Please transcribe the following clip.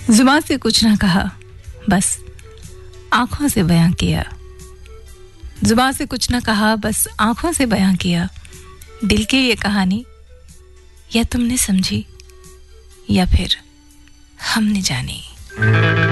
जुबान से कुछ ना कहा, बस आंखों से बयां किया। जुबान से कुछ ना कहा, बस आंखों से बयां किया। दिल की ये कहानी या तुमने समझी या फिर हमने जानी।